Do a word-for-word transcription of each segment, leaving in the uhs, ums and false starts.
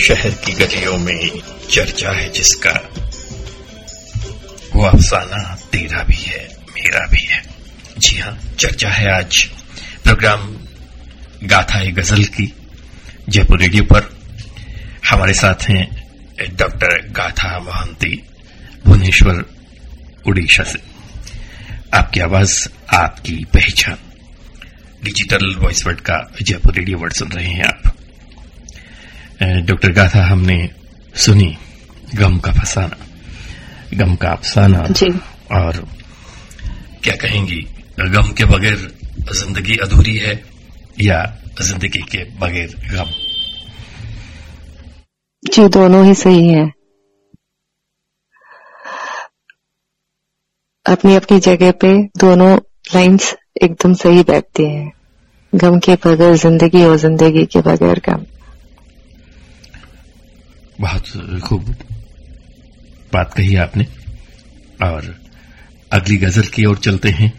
शहर की गलियों में चर्चा है जिसका, वो अफसाना तेरा भी है मेरा भी है। जी हाँ, चर्चा है आज प्रोग्राम गाथा है गजल की जयपुर रेडियो पर। हमारे साथ हैं डॉक्टर गाथा मोहंती, भुवनेश्वर, उड़ीसा से। आपकी आवाज, आपकी पहचान, डिजिटल वॉइस वर्ड का जयपुर रेडियो वर्ड सुन रहे हैं आप। डॉक्टर गाथा, हमने सुनी गम का फसाना, गम का अफसाना जी। और क्या कहेंगी, गम के बगैर जिंदगी अधूरी है या जिंदगी के बगैर गम? जी, दोनों ही सही है। अपनी अपनी जगह पे दोनों लाइंस एकदम सही बैठती हैं। गम के बगैर जिंदगी और जिंदगी के बगैर गम। बहुत खूब बात कही आपने। और अगली गजल की ओर चलते हैं।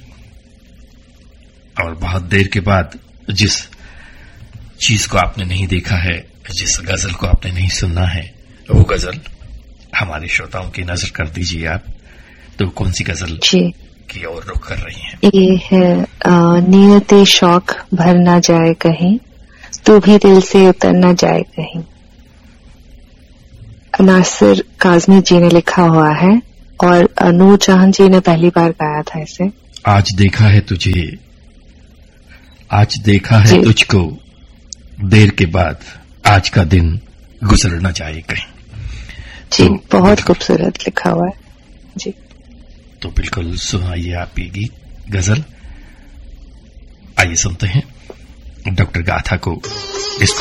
और बहुत देर के बाद जिस चीज को आपने नहीं देखा है, जिस गजल को आपने नहीं सुना है, वो गजल हमारे श्रोताओं की नजर कर दीजिए आप। तो कौन सी गजल जी की ओर रुख कर रही हैं? ये है नियते शौक भर ना जाए कहीं, तू भी दिल से उतर ना जाए कहीं। नासिर काज़मी जी ने लिखा हुआ है और नूर जहां जी ने पहली बार गाया था इसे। आज देखा है तुझे, आज देखा है तुझको, देर के बाद आज का दिन गुजर न जाए कहीं। जी, तो बहुत खूबसूरत लिखा हुआ है जी। तो बिल्कुल सुनाइए आप ये गीत, गजल। आइए सुनते हैं डॉक्टर गाथा को।